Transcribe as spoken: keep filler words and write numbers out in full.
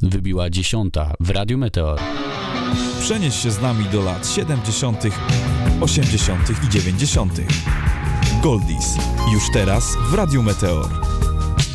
Wybiła dziesiąta w Radiu Meteor. Przenieś się z nami do lat siedemdziesiątych, osiemdziesiątych i dziewięćdziesiątych. Goldies. Już teraz w Radiu Meteor.